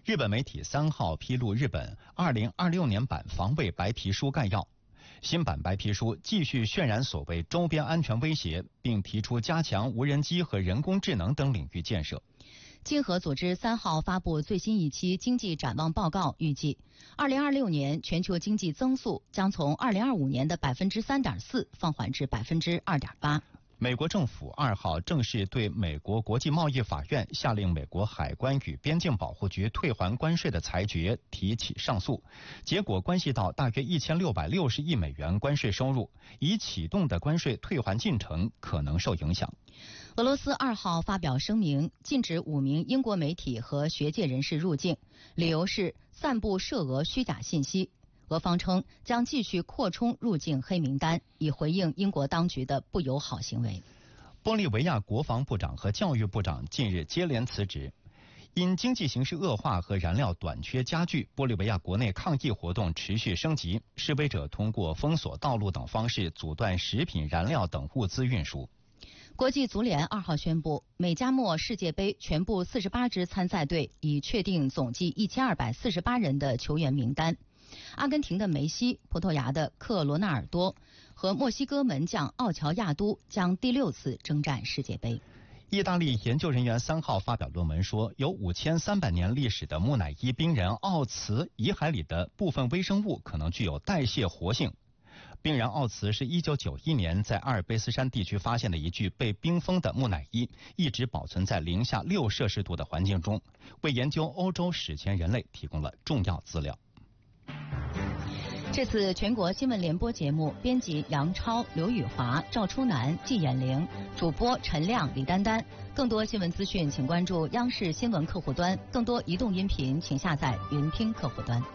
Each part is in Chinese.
日本媒体3号披露日本2026年版防卫白皮书概要。新版白皮书继续渲染所谓周边安全威胁，并提出加强无人机和人工智能等领域建设。 经合组织3号发布最新一期经济展望报告，预计2026年全球经济增速将从2025年的3.4%放缓至2.8%。 美国政府2号正式对美国国际贸易法院下令美国海关与边境保护局退还关税的裁决提起上诉，结果关系到大约1660亿美元关税收入，已启动的关税退还进程可能受影响。 俄罗斯2号发表声明，禁止5名英国媒体和学界人士入境，理由是散布涉俄虚假信息。俄方称将继续扩充入境黑名单，以回应英国当局的不友好行为。 玻利维亚国防部长和教育部长近日接连辞职，因经济形势恶化和燃料短缺加剧，玻利维亚国内抗议活动持续升级，示威者通过封锁道路等方式阻断食品、燃料等物资运输。 国际足联2号宣布，美加墨世界杯全部48支参赛队已确定总计1248人的球员名单。阿根廷的梅西、葡萄牙的克罗纳尔多和墨西哥门将奥乔亚都将第6次征战世界杯。 意大利研究人员3号发表论文说，有5300年历史的木乃伊冰人奥茨遗骸里的部分微生物可能具有代谢活性。冰人奥茨是1991年在阿尔卑斯山地区发现的一具被冰封的木乃伊，一直保存在零下6摄氏度的环境中，为研究欧洲史前人类提供了重要资料。 这次全国新闻联播节目，编辑杨超、刘宇华、赵初南、季衍玲，主播陈亮、李丹丹。更多新闻资讯，请关注央视新闻客户端；更多移动音频，请下载云听客户端。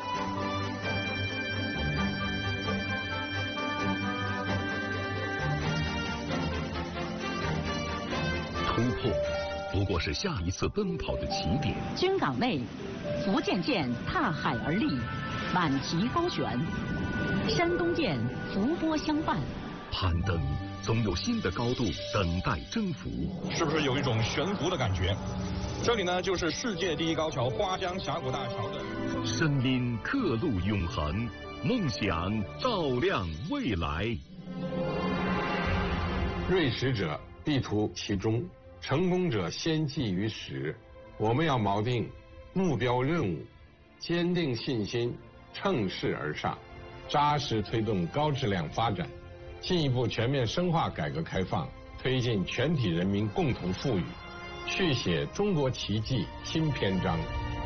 突破不过是下一次奔跑的起点。 军港内，福建舰踏海而立，满旗高悬；山东舰伏波相伴。 攀登总有新的高度等待征服， 是不是有一种悬浮的感觉？这里呢，就是世界第一高桥花江峡谷大桥的。 声音刻录永恒，梦想照亮未来。 锐识者必图其中，成功者先记于始。我们要锚定目标任务，坚定信心，乘势而上，扎实推动高质量发展，进一步全面深化改革开放，推进全体人民共同富裕，续写中国奇迹新篇章。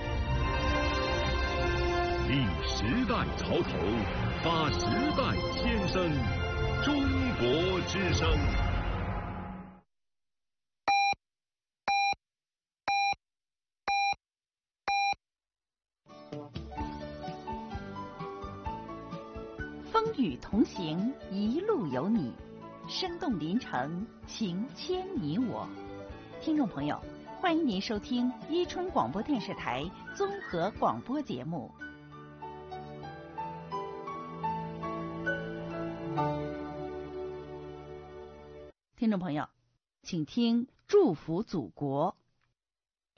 立时代潮头，发时代先声，中国之声。 风雨同行，一路有你，生动临城，情牵你我。听众朋友，欢迎您收听伊春广播电视台综合广播节目。听众朋友，请听《祝福祖国》。